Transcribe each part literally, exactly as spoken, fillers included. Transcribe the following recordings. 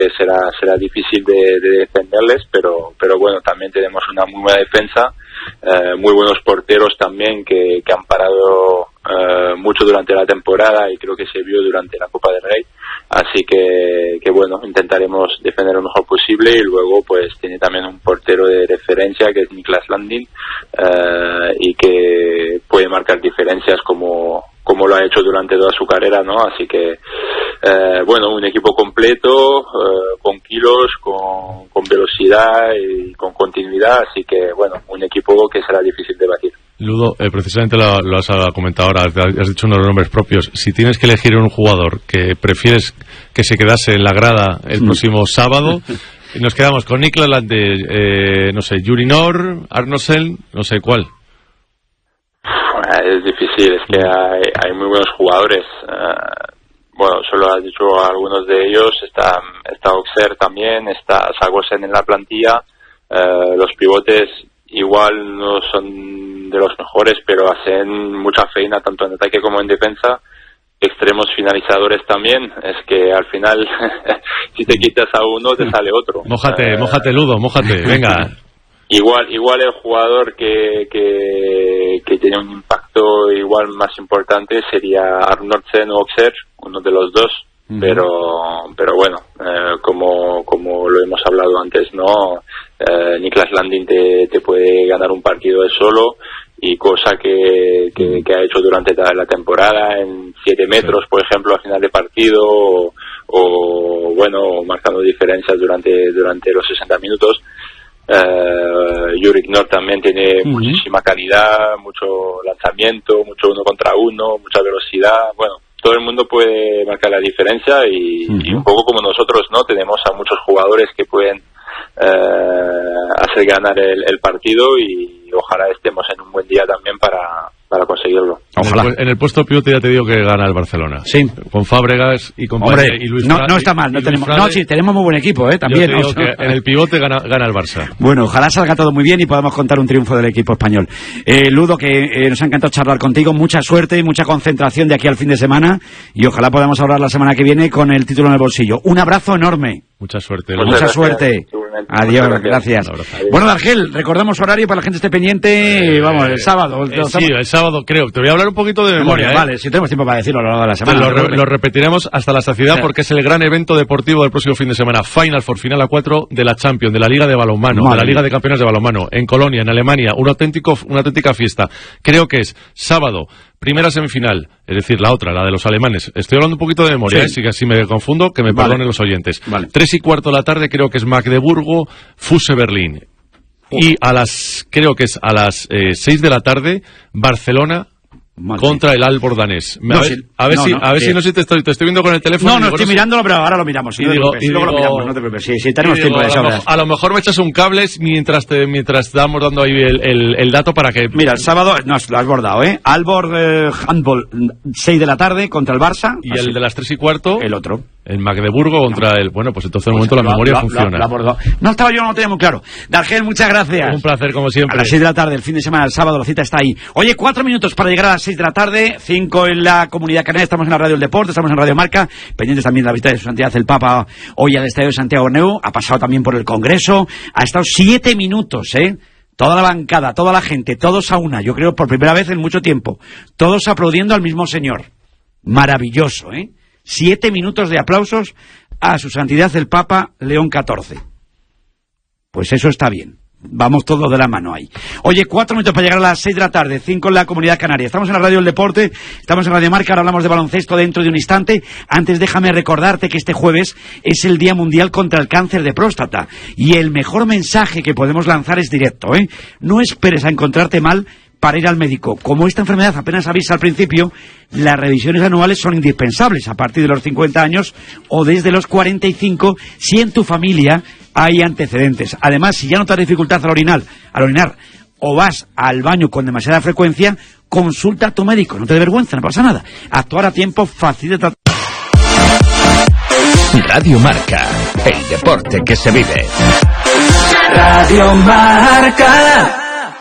será será difícil de, de defenderles, pero pero bueno, también tenemos una muy buena defensa, eh, muy buenos porteros también que, que han parado eh, mucho durante la temporada y creo que se vio durante la Copa del Rey, así que, que bueno, intentaremos defender lo mejor posible y luego pues tiene también un portero de referencia que es Niklas Landin eh, y que puede marcar diferencias como como lo ha hecho durante toda su carrera, ¿no? Así que, eh, bueno, un equipo completo, eh, con kilos, con, con velocidad y con continuidad, así que, bueno, un equipo que será difícil de batir. Ludo, eh, precisamente lo, lo has comentado ahora, has dicho unos nombres propios. Si tienes que elegir un jugador que prefieres que se quedase en la grada el próximo sábado, nos quedamos con Niklas Landin, eh, no sé, Juri Nor, Arnoldsen, no sé cuál. Es difícil, es que hay, hay muy buenos jugadores. Uh, bueno, solo has dicho algunos de ellos. Está, está Auxerre también, está Sagosen en la plantilla. Uh, los pivotes igual no son de los mejores, pero hacen mucha feina tanto en ataque como en defensa. Extremos finalizadores también. Es que al final, si te quitas a uno, te sale otro. Mójate, uh, mójate, Ludo, mójate, venga. Igual igual el jugador que, que que tiene un impacto igual más importante sería Arnoldsen o Auxerre, uno de los dos, uh-huh. pero pero bueno, eh, como como lo hemos hablado antes, no eh, Niklas Landin te, te puede ganar un partido de solo, y cosa que, que, que ha hecho durante la, la temporada en siete metros, sí. por ejemplo, a final de partido, o, o bueno, marcando diferencias durante durante los sesenta minutos. Uh, Juri Nor también tiene uh-huh. muchísima calidad, mucho lanzamiento, mucho uno contra uno, mucha velocidad. Bueno, todo el mundo puede marcar la diferencia y, uh-huh. y un poco como nosotros, ¿no? Tenemos a muchos jugadores que pueden uh, hacer ganar el, el partido, y ojalá estemos en un buen día también para, para conseguirlo. Ojalá. En el, en el puesto pivote ya te digo que gana el Barcelona. Sí. Con Fábregas y con Hombre, y Luis no, Fra- no está mal. No, tenemos, Frade, no, sí, tenemos muy buen equipo, ¿eh? También. Yo te digo ¿no? que en el pivote gana, gana el Barça. Bueno, ojalá salga todo muy bien y podamos contar un triunfo del equipo español. Eh, Ludo, que eh, nos ha encantado charlar contigo. Mucha suerte y mucha concentración de aquí al fin de semana. Y ojalá podamos hablar la semana que viene con el título en el bolsillo. Un abrazo enorme. Mucha suerte. Muchas Mucha gracias. suerte. Adiós, gracias. gracias. Bueno, Argel, recordamos horario para la gente esté pendiente. Eh, vamos, el sábado. Eh, sí, el sábado creo. Te voy a hablar un poquito de memoria. memoria ¿eh? Vale, si tenemos tiempo para decirlo a lo largo de la semana. Lo, re- lo repetiremos hasta la saciedad sí. porque es el gran evento deportivo del próximo fin de semana. Final Four, final a cuatro de la Champions, de la Liga de Balonmano, Madre. de la Liga de Campeones de Balonmano, en Colonia, en Alemania. Un auténtico, una auténtica fiesta. Creo que es sábado, primera semifinal, es decir, la otra, la de los alemanes. Estoy hablando un poquito de memoria, sí. ¿eh? Si así me confundo, que me vale. perdonen los oyentes. Vale. Tres y cuarto de la tarde creo que es Magdeburgo, Fuse Berlín. Y a las, creo que es a las eh, seis de la tarde, Barcelona Madre. contra el Albor danés. No, a ver, sí. a ver no, si, no, a ver sí. si no sé, te estoy, te estoy viendo con el teléfono. No, no digo, estoy no sé. mirándolo, pero ahora lo miramos. Sí, Y no digo, te preocupes, y luego digo, lo miramos, no te preocupes. Sí, sí, tenemos digo, tiempo de a, sobra. lo, a lo mejor me echas un cable mientras te, mientras estamos dando ahí el, el, el dato para que... Mira, el sábado, no, lo has bordado, ¿eh? Albor eh, Handball, seis de la tarde contra el Barça. Y así. el de las tres y cuarto... El otro. El Magdeburgo contra el... Bueno, pues entonces en el Pues momento la lo, memoria lo, funciona. Lo, lo, lo no estaba yo, no lo tenía muy claro. Dargel, muchas gracias. Un placer, como siempre. A las seis de la tarde, el fin de semana, el sábado, la cita está ahí. Oye, cuatro minutos para llegar a las seis de la tarde, cinco en la Comunidad Canaria, estamos en la Radio del Deporte, estamos en Radio Marca, pendientes también de la visita de su santidad el Papa hoy al Estadio de Santiago Bernabéu, ha pasado también por el Congreso, ha estado siete minutos, ¿eh? Toda la bancada, toda la gente, todos a una, yo creo por primera vez en mucho tiempo, todos aplaudiendo al mismo señor. Maravilloso, ¿eh? Siete minutos de aplausos a su santidad el Papa León catorce. Pues eso está bien. Vamos todos de la mano ahí. Oye, cuatro minutos para llegar a las seis de la tarde, cinco en la Comunidad Canaria. Estamos en la Radio del Deporte, estamos en Radio Marca, ahora hablamos de baloncesto dentro de un instante. Antes déjame recordarte que este jueves es el Día Mundial contra el Cáncer de Próstata. Y el mejor mensaje que podemos lanzar es directo, ¿eh? No esperes a encontrarte mal para ir al médico. Como esta enfermedad apenas avisa al principio, las revisiones anuales son indispensables a partir de los cincuenta años o desde los cuarenta y cinco si en tu familia hay antecedentes. Además, si ya notas dificultad al orinar, al orinar o vas al baño con demasiada frecuencia, consulta a tu médico. No te dé vergüenza, no pasa nada. Actuar a tiempo, fácil de tratar. Radio Marca, el deporte que se vive. Radio Marca.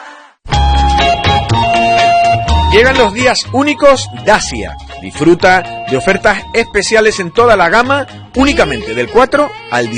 Llegan los días únicos Dacia. Disfruta de ofertas especiales en toda la gama, únicamente del cuatro al